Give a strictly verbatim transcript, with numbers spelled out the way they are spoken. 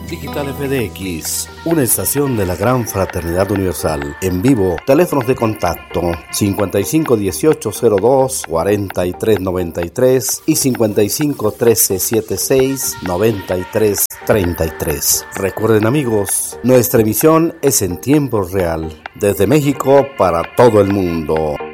Digital F D X, una estación de la Gran Fraternidad Universal. En vivo, teléfonos de contacto cincuenta y cinco dieciocho cero dos cuarenta y tres noventa y tres y cincuenta y cinco trece setenta y seis noventa y tres treinta y tres. Recuerden, amigos, nuestra emisión es en tiempo real, desde México para todo el mundo.